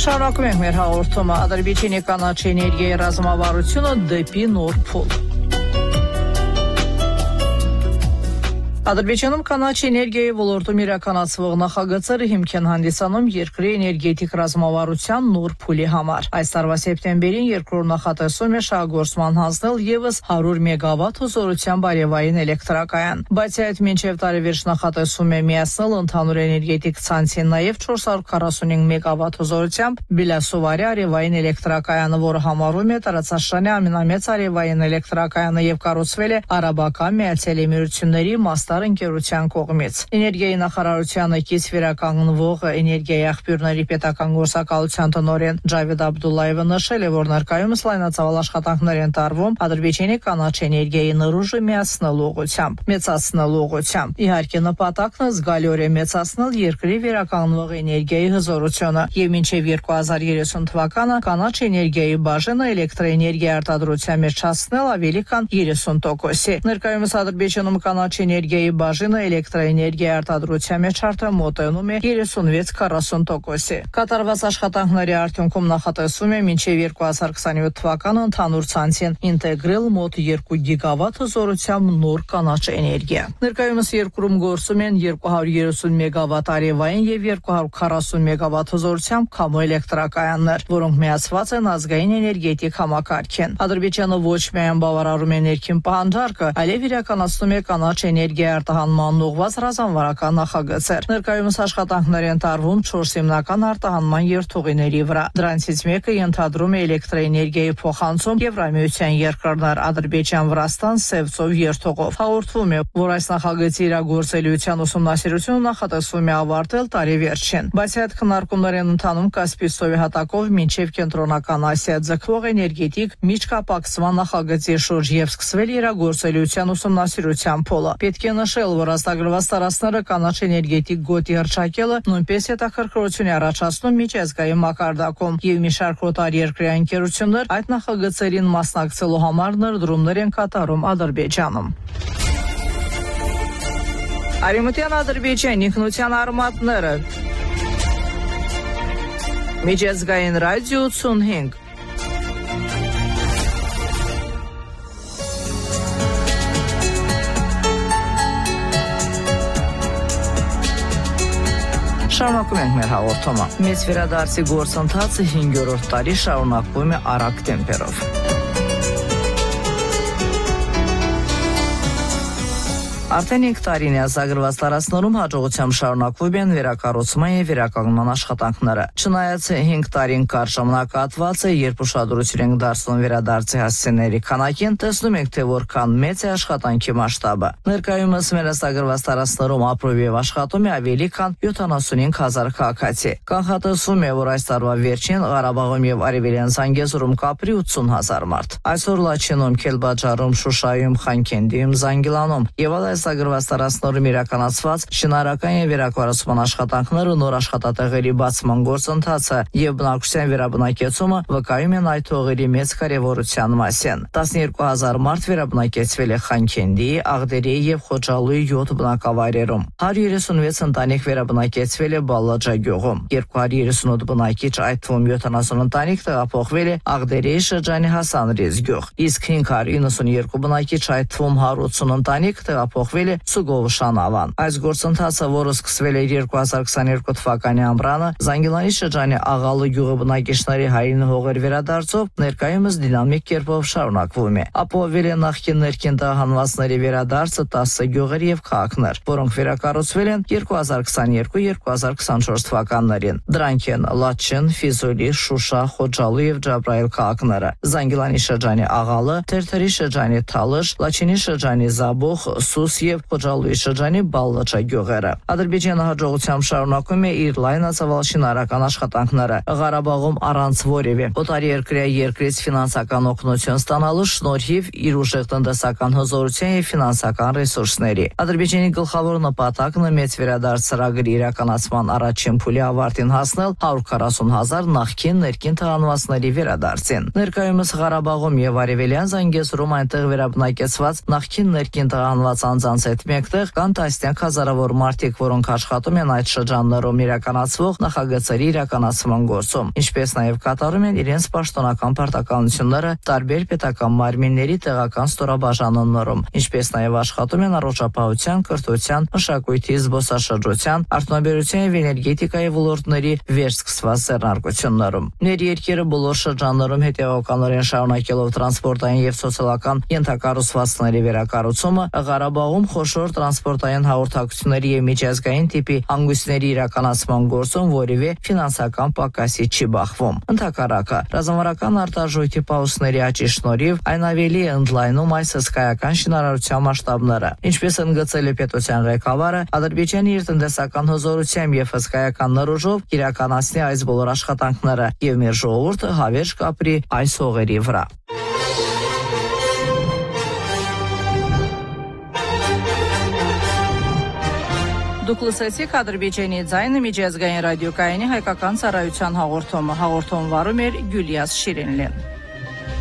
Շարունակում ենք մեր հաղորդումը. Ադրբեջանի կանաչ էներգիայի ռազմավարությունը դեպի նոր փուլ։ Ադրբեջանում կանաչ էներգիայի ոլորտում իրականացվող նախագծերը հիմք են հանդիսանում երկրի էներգետիկ ռազմավարության նոր փուլի համար։ Այս տարվա սեպտեմբերին երկրորդ նախատեսում է շահգործման հանձնել եւս 100 մեգավատ հզորությամբ արևային էլեկտրակայան։ Բայց այդ մինչև տարեվերջ նախատեսում է միացնել ընդհանուր էներգետիկ ցանցին նաեւ 445 մեգավատ հզորությամբ Բելասովարի արևային էլեկտրակայանը, որը համարվում է տարածաշրջանի ամենամեծ արևային էլեկտրակայանը եւ կառուցվել է Արաբական Միացյալ Էմիրությունների ընկերության կողմից։ Էներգիայի նախարարությանը կից վերականգնվող էներգիայի աղբյուրների պետական գործակալության տնօրեն Ջավեդ Աբդուլլայևը նշել է, որ ներկայումս լայնածավալ աշխատանքներ են տարվում Ադրբեջանի կանաչ էներգիայի նռուժը մեծացնելու ուղղությամբ։ Իհարկե նպատակն է զգալիորեն մեծացնել երկրի վերականգնվող էներգիայի հզորությունը եւ մինչեւ 2030 թվականը կանաչ էներգիայի բաժինը էլեկտրաէներգիա արտադրության մեջ հասնել ավելի քան 30%-ի։ Ներկայումս Ադրբեջանում կանաչ էներգիայի բաժինը էլեկտրաէներգիա արտադրության մեջ արդեն մոտենում է 36-40%-ի։ Կատարված աշխատանքների արդյունքում նախատեսվում է մինչև 2027 թվականը ընդհանուր ցանցին ինտեգրել մոտ 2 գիգավատ հզորությամբ նոր կանաչ էներգիա։ Ներկայումս երկրում գործում են 230 մեգավատ արևային եւ 240 մեգավատ հզորությամբ քամու էլեկտրակայաններ, որոնք միացված են ազգային էներգետիկ համակարգին։ Ադրբեջանը ոչ միայն բավարարում է ներքին պահանջարկը, այլև իրականացնում է կանաչ էներգիա արտահանման ուղղված ռազմավարական նախագծեր։ Ներկայումս աշխատանքներ են տարվում 4 հիմնական արտահանման երթուղիների վրա։ Դրանցից մեկը ենթադրում է էլեկտրաէներգիայի փոխանցում Եվրամիության երկրներ Ադրբեջան, Վրաստան, Սևծով երթուղով։ Հաղորդվում է, որ այս նախագծի իրագործելիության ուսումնասիրությունը նախատեսվում է ավարտել տարի վերջին։ Բայց այդ քննարկումներ են ընթանում Կասպից ծովի հատակով մինչև Կենտրոնական Ասիա ձգվող էներգետիկ միջկապակցման նախագծի շուրջ եւ սկսվել իրագործելիության ուսումնասիրության փուլը։ Պետք է նշել, որ ազդագրված տարածքները կանաչ էներգետիկ գոտի հռչակելը նույնպես հետաքրքրություն է առաջացնում միջազգային մակարդակում եւ մի շարք օտարերկրյա ընկերություններ այդ նախագծերին մասնակցելու համար ներդրումներ են կատարում Ադրբեջանում։ Արևմտյան Ադրբեջան ինքնության արմատները Միջազգային ռադիո 85 Շարունակում ենք մեր հաղորդումը։ Մեծ վերադարձի գործընթացը 5-րդ տարի շարունակվում է արագ տեմպերով։ Արդեն 5 տարին է ազդագրված տարածքներում հաջողությամբ շարունակվում են վերակառուցման եւ վերականգնման աշխատանքները։ Չնայած 5 տարին կարճ ժամանակահատված է, երբ ուշադրություն ենք դարձնում վերադարձի հասցեների քանակին, տեսնում ենք, թե որքան մեծ է աշխատանքի մասշտաբը։ Ներկայումս մեր ազդագրված տարածքներում ապրում եւ աշխատում է ավելի քան 75,000 քաղաքացի։ Կանխատեսվում է, որ այս տարվա վերջին Ղարաբաղում եւ Արևելյան Զանգեզուրում կապրի 80,000 մարդ։ Այսօր Լաչինում, Քելբաջարում, Շուշայում, Խանքենդիում, Զանգիլանում եւ ազդագրված տարածքներում իրականացված շինարարական եւ վերակառուցման աշխատանքները, նոր աշխատատեղերի բացման գործընթացը եւ բնակչության վերաբնակեցումը վկայում են այդ հողերի մեծ կարեւորության մասին։ 12,000 մարդ վերաբնակեցվել է Խանքենդիի, Աղդերիի եւ Խոջալուի 7 բնակավայրերում։ 136 ընտանիք վերաբնակեցվել է Բալաջա գյուղում։ 238 բնակիչ, այդ թվում 70 ընտանիք տեղափոխվել է Աղդերիի շրջանի Հասանրիզ գյուղ, իսկ 592 բնակիչ, այդ թվում 180 ընտանիք տեղափոխվել է Սուգովշանավան։ Այս գործընթացը, որը սկսվել է 2022 թվականի ամռանը, Զանգիլանի շրջանի Աղալու գյուղի բնակիչների հայրենի հողեր վերադարձով ներկայումս դինամիկ կերպով շարունակվում է։ Ապահովել է նախկին ներքին տեղահանվածների վերադարձը 10 գյուղեր եւ քաղաքներ, որոնք վերակառուցվել են 2022-2024 թվականներին։ Դրանք են Լաչին, Ֆիզուլի, Շուշա, Խոջալու եւ Ջաբրայել քաղաքները, Զանգիլանի շրջանի Աղալը, Թերթերի շրջանի Թալշ, Լաչինի շրջանի Զաբոխ, Սուս եւ Խոջալուի շրջանի Բալլաչա գյուղերը։ Ադրբեջանը հաջողությամբ շարունակում է իր լայնածավալ շինարարական աշխատանքները Ղարաբաղում առանց որևէ օտարերկրյա երկրից ֆինանսական օգնություն ստանալու շնորհիվ իր ուժեղ տնտեսական հզորության եւ ֆինանսական ռեսուրսների։ Ադրբեջանի գլխավոր նպատակն է մեծ վերադարձ ծրագրի իրականացման առաջին փուլի ավարտին հասնել 140,000 նախկին ներքին տեղահանվածների վերադարձին։ Ներկայումս Ղարաբաղում եւ Արևելյան Զանգեզուրում այնտեղ վերաբնակեցված նախկին ներքին տեղահանված առանձանց հետ մեկտեղ կան տասնյակ հազարավոր մարդիկ, որոնք աշխատում են այդ շրջաններում իրականացվող նախագծերի իրականացման գործում, ինչպես նաև կատարում են իրենց պաշտոնական պարտականությունները տարբեր պետական մարմինների տեղական ստորաբաժանումներում, ինչպես նաև աշխատում են առողջապահության, կրթության, մշակույթի, զբոսաշրջության, արդյունաբերության և էներգետիկայի ոլորտների վերսկսված ձեռնարկություններում։ Մեր երկիրը բոլոր շրջաններում հետևականորեն շարունակելով տրանսպորտային և սոցիալական ենթակառուցվածքների վերակառուցումը, Ղարաբաղում խոշոր տրանսպորտային հաղորդակցությունների և միջազգային տիպի հանգույցների իրականացման գործում որևէ ֆինանսական պակասի չի բախվում։ Ընդհակառակը, ռազմավարական արտարժույթի պահուստների աճի շնորհիվ այն ավելի է ընդլայնում այս հսկայական շինարարության մասշտաբները, ինչպես ընդգծել է պետության ղեկավարը, Ադրբեջանը իր տնտեսական հզորությամբ և հսկայական նռուժով իրականացնի այս բոլոր աշխատանքները և մեր ժողովուրդը հավերժ կապրի այս հողերի վրա։ Դուք լսեցիք Ադրբեջանի ձայնը միջազգային ռադիոկայանի հայկական ծառայության հաղորդումը։ Հաղորդում վարում էր Գյուլիաս Շիրինլին։